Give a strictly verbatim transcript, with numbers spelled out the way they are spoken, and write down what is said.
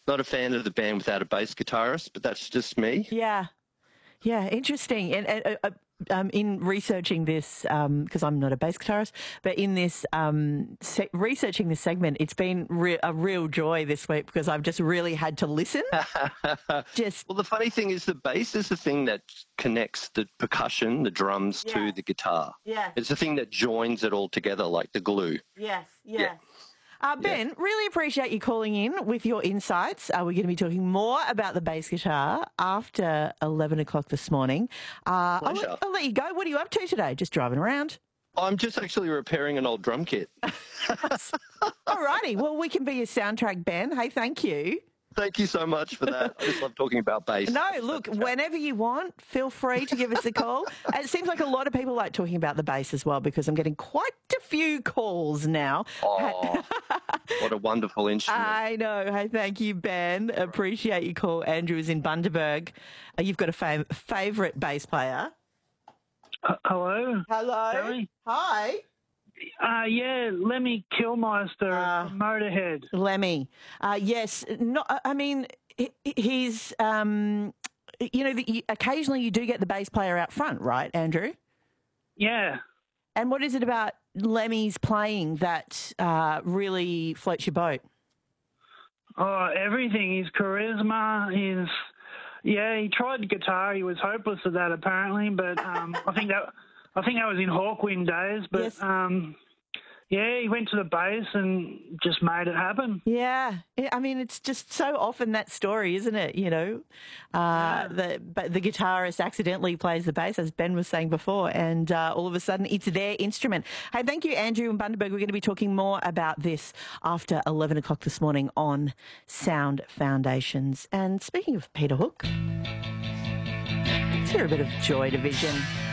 not a fan of the band without a bass guitarist, but that's just me. Yeah. Yeah, interesting. And, and uh, um, in researching this, because um, I'm not a bass guitarist, but in this um, se- researching this segment, it's been re- a real joy this week because I've just really had to listen. just well, the funny thing is the bass is the thing that connects the percussion, the drums, yes. to the guitar. Yeah, it's the thing that joins it all together, like the glue. Yes, yes. Yeah. Uh, Ben, yeah. really appreciate you calling in with your insights. Uh, we're going to be talking more about the bass guitar after eleven o'clock this morning. Uh, I'll, let, I'll let you go. What are you up to today? Just driving around? I'm just actually repairing an old drum kit. All righty. Well, we can be your soundtrack, Ben. Hey, thank you. Thank you so much for that. I just love talking about bass. No, look, whenever you want, feel free to give us a call. And it seems like a lot of people like talking about the bass as well because I'm getting quite a few calls now. Oh, what a wonderful instrument. I know. Hey, thank you, Ben. Appreciate your call. Andrew is in Bundaberg. Uh, you've got a fav- favourite bass player. Uh, hello. Hello. Terry? Hi. Uh, yeah, Lemmy Kilmister Uh, from Motorhead. Lemmy. Uh, yes. Not, I mean, he- he's, um, you know, the, occasionally you do get the bass player out front, right, Andrew? Yeah. And what is it about Lemmy's playing that uh, really floats your boat? Oh, everything. His charisma, his... Yeah, he tried guitar. He was hopeless at that, apparently, but um, I think that... I think that was in Hawkwind days, but Yes. um, yeah, he went to the bass and just made it happen. Yeah. I mean, it's just so often that story, isn't it? You know, uh, Yeah. the but the guitarist accidentally plays the bass, as Ben was saying before, and uh, all of a sudden it's their instrument. Hey, thank you, Andrew and Bundaberg. We're going to be talking more about this after eleven o'clock this morning on Sound Foundations. And speaking of Peter Hook, let's hear a bit of Joy Division.